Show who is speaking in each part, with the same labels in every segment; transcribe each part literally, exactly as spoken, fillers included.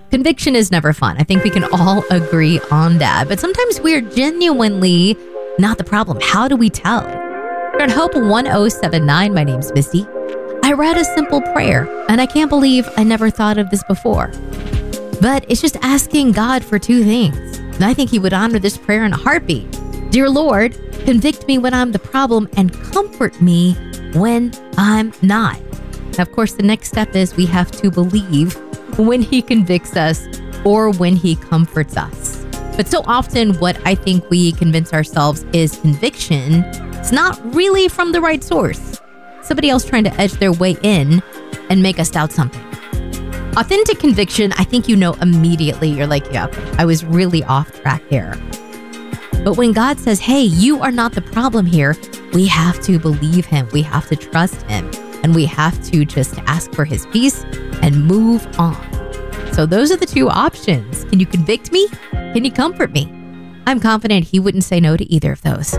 Speaker 1: Conviction is never fun. I think we can all agree on that. But sometimes we're genuinely not the problem. How do we tell? You're on Hope one oh seven nine. My name's Misty. I read a simple prayer, and I can't believe I never thought of this before. But it's just asking God for two things. And I think he would honor this prayer in a heartbeat. Dear Lord, convict me when I'm the problem and comfort me when I'm not. Now, of course, the next step is we have to believe when he convicts us or when he comforts us. But so often what I think we convince ourselves is conviction is not really from the right source. Somebody else trying to edge their way in and make us doubt something. Authentic conviction, I think you know immediately. You're like, yeah, okay, I was really off track here. But when God says, hey, you are not the problem here, we have to believe him. We have to trust him. And we have to just ask for his peace and move on. So those are the two options. Can you convict me? Can you comfort me? I'm confident he wouldn't say no to either of those.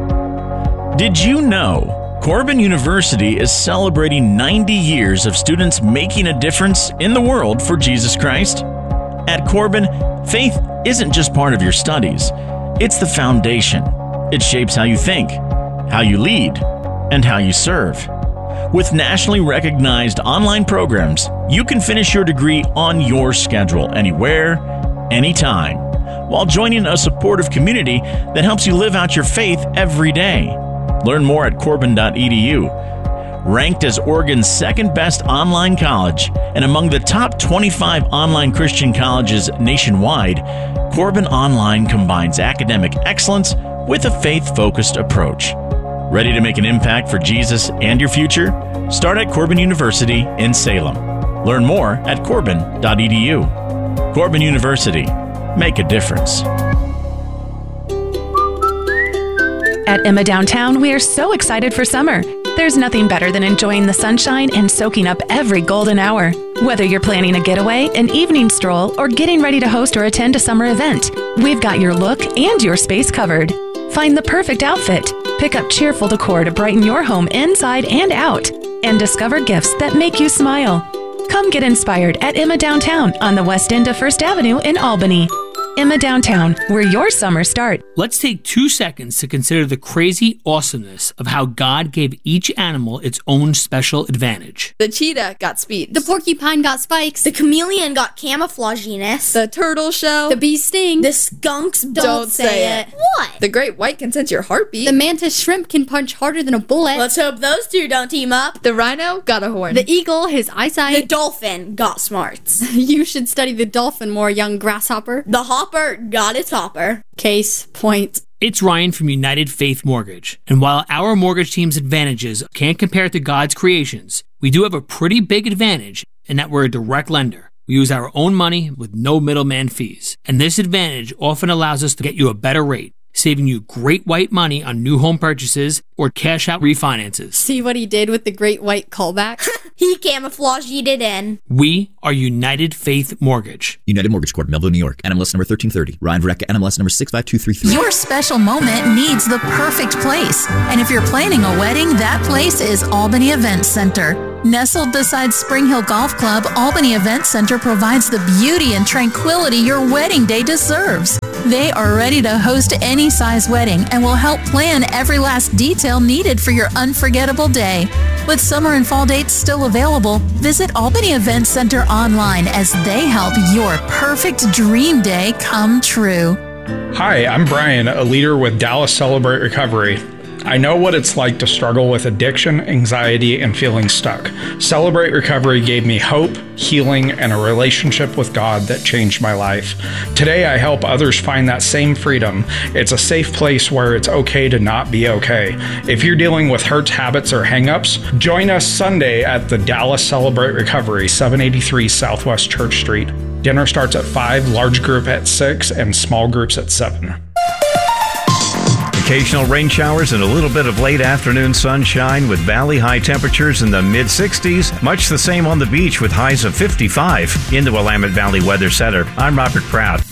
Speaker 2: Did you know Corban University is celebrating ninety years of students making a difference in the world for Jesus Christ? At Corban, faith isn't just part of your studies. It's the foundation. It shapes how you think, how you lead, and how you serve. With nationally recognized online programs, you can finish your degree on your schedule, anywhere, anytime, while joining a supportive community that helps you live out your faith every day. Learn more at Corban dot e d u. Ranked as Oregon's second best online college and among the top twenty-five online Christian colleges nationwide, Corban Online combines academic excellence with a faith-focused approach. Ready to make an impact for Jesus and your future? Start at Corban University in Salem. Learn more at Corban dot e d u. Corban University. Make a difference.
Speaker 3: At Emma Downtown, we are so excited for summer. There's nothing better than enjoying the sunshine and soaking up every golden hour. Whether you're planning a getaway, an evening stroll, or getting ready to host or attend a summer event, we've got your look and your space covered. Find the perfect outfit. Pick up cheerful decor to brighten your home inside and out. And discover gifts that make you smile. Come get inspired at Emma Downtown on the west end of First Avenue in Albany. Emma Downtown, where your summer starts.
Speaker 4: Let's take two seconds to consider the crazy awesomeness of how God gave each animal its own special advantage.
Speaker 5: The cheetah got speed.
Speaker 6: The porcupine got spikes.
Speaker 7: The chameleon got camouflaginess.
Speaker 5: The turtle shell.
Speaker 6: The bee sting.
Speaker 7: The skunks don't,
Speaker 5: Don't
Speaker 7: say,
Speaker 5: say
Speaker 7: it.
Speaker 5: it.
Speaker 7: What?
Speaker 5: The great white can sense your heartbeat.
Speaker 6: The mantis shrimp can punch harder than a bullet.
Speaker 7: Let's hope those two don't team up.
Speaker 5: The rhino got a horn.
Speaker 6: The eagle, his eyesight.
Speaker 7: The dolphin got smarts.
Speaker 6: You should study the dolphin more, young grasshopper.
Speaker 7: The hopper got its hopper.
Speaker 6: Case point.
Speaker 4: It's Ryan from United Faith Mortgage. And while our mortgage team's advantages can't compare to God's creations, we do have a pretty big advantage in that we're a direct lender. We use our own money with no middleman fees. And this advantage often allows us to get you a better rate, saving you great white money on new home purchases or cash out refinances.
Speaker 6: See what he did with the great white callback?
Speaker 7: He camouflaged it in.
Speaker 4: We are United Faith Mortgage.
Speaker 8: United Mortgage Corp, Melville, New York. N M L S number thirteen thirty. Ryan Verrecka, N M L S number six five two three three.
Speaker 9: Your special moment needs the perfect place. And if you're planning a wedding, that place is Albany Event Center. Nestled beside Spring Hill Golf Club, Albany Event Center provides the beauty and tranquility your wedding day deserves. They are ready to host any size wedding and will help plan every last detail needed for your unforgettable day. With summer and fall dates still available, visit Albany Event Center online as they help your perfect dream day come true.
Speaker 10: Hi, I'm Brian, a leader with Dallas Celebrate Recovery. I know what it's like to struggle with addiction, anxiety, and feeling stuck. Celebrate Recovery gave me hope, healing, and a relationship with God that changed my life. Today, I help others find that same freedom. It's a safe place where it's okay to not be okay. If you're dealing with hurts, habits, or hang-ups, join us Sunday at the Dallas Celebrate Recovery, seven eighty-three Southwest Church Street. Dinner starts at five, large group at six, and small groups at seven.
Speaker 11: Occasional rain showers and a little bit of late afternoon sunshine with valley high temperatures in the mid sixties. Much the same on the beach with highs of fifty-five. In the Willamette Valley Weather Center, I'm Robert Proud.